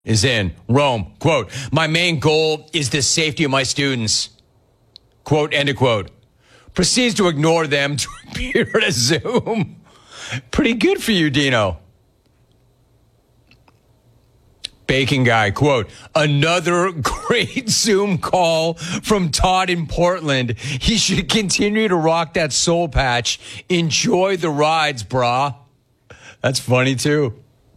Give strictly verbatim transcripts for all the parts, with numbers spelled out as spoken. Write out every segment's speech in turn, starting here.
is in Rome. Quote, my main goal is the safety of my students. Quote, end of quote. Proceeds to ignore them to appear at Zoom. Pretty good for you, Dino. Bacon guy, quote, another great Zoom call from Todd in Portland. He should continue to rock that soul patch. Enjoy the rides, brah. That's funny, too.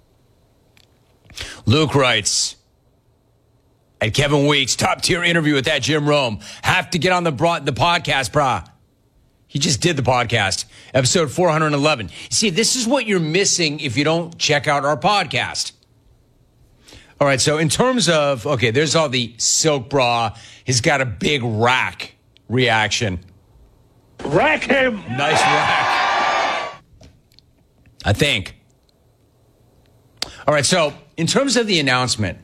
Luke writes, at Kevin Weeks, top tier interview with that Jim Rome. Have to get on the bro- the podcast, brah. He just did the podcast, episode four eleven. See, this is what you're missing if you don't check out our podcast. All right, so in terms of, okay, there's all the silk bra. He's got a big rack reaction. Rack him! Nice rack. I think. All right, so in terms of the announcement,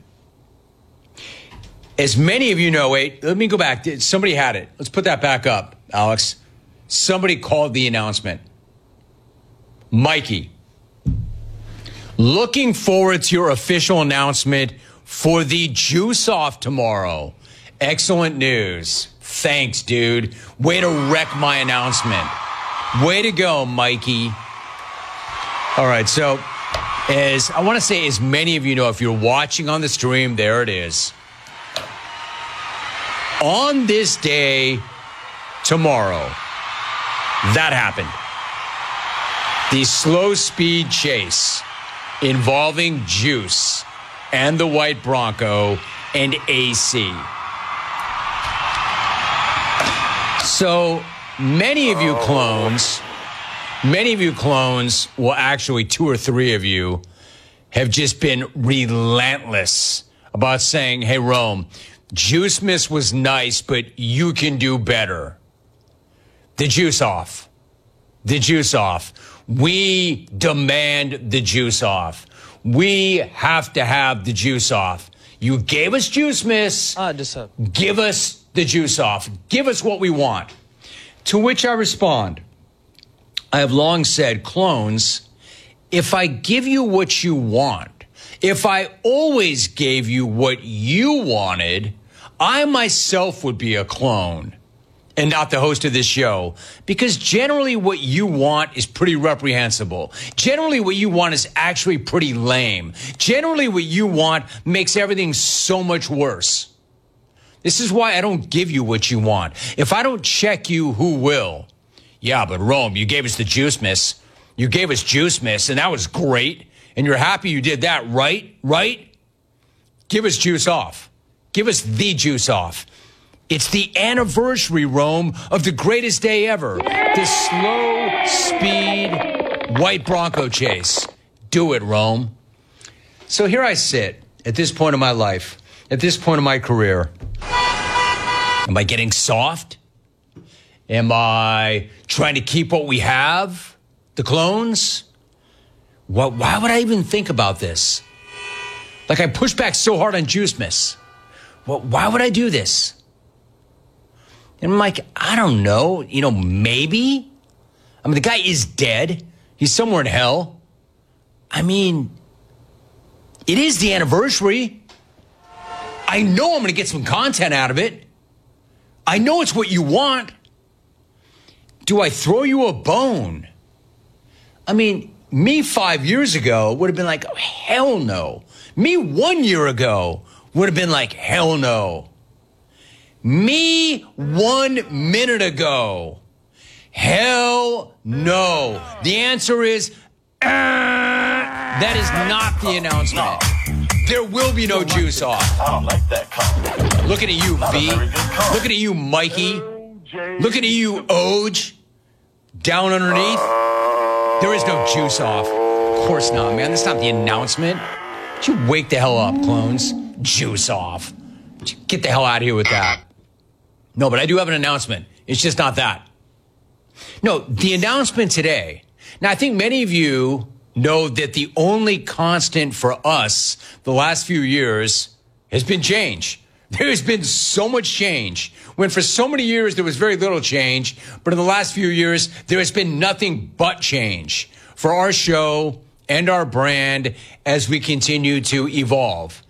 as many of you know, wait, let me go back. Somebody had it. Let's put that back up, Alex. Somebody called the announcement. Mikey. Looking forward to your official announcement for the Juice Off tomorrow. Excellent news. Thanks, dude. Way to wreck my announcement. Way to go, Mikey. All right, so as I want to say, as many of you know, if you're watching on the stream, there it is. On this day, tomorrow, that happened. The slow speed chase involving Juice and the White Bronco and A C. So many of you clones, many of you clones, well, actually two or three of you have just been relentless about saying, hey, Rome, Juice Miss was nice, but you can do better. The Juice Off. The Juice Off. We demand the Juice Off. We have to have the Juice Off. You gave us Juice Miss. Ah, just uh, Give us the Juice Off. Give us what we want. To which I respond, I have long said, clones, if I give you what you want, if I always gave you what you wanted, I myself would be a clone and not the host of this show, because generally what you want is pretty reprehensible. Generally what you want is actually pretty lame. Generally what you want makes everything so much worse. This is why I don't give you what you want. If I don't check you, who will? Yeah, but Rome, you gave us the Juice Miss. You gave us Juice Miss, and that was great. And you're happy you did that, right? Right? Give us Juice Off. Give us the Juice Off. It's the anniversary, Rome, of the greatest day ever. The slow speed White Bronco chase. Do it, Rome. So here I sit at this point in my life, at this point in my career. Am I getting soft? Am I trying to keep what we have? The clones? What, why would I even think about this? Like, I pushed back so hard on Juice Miss. Well, why would I do this? And I'm like, I don't know, you know, maybe. I mean, the guy is dead. He's somewhere in hell. I mean, it is the anniversary. I know I'm going to get some content out of it. I know it's what you want. Do I throw you a bone? I mean, me five years ago would have been like, oh, hell no. Me one year ago would have been like, hell no. Me one minute ago, hell no. The answer is, uh, that is not the announcement. There will be no Juice Off. I don't like that comment. Looking at you, B. Looking at you, Mikey. Looking at you, Oj. Down underneath. There is no Juice Off. Of course not, man. That's not the announcement. Would you wake the hell up, clones? Juice Off. Get the hell out of here with that. No, but I do have an announcement. It's just not that. No, the announcement today. Now, I think many of you know that the only constant for us the last few years has been change. There has been so much change. When for so many years there was very little change, but in the last few years there has been nothing but change for our show and our brand as we continue to evolve.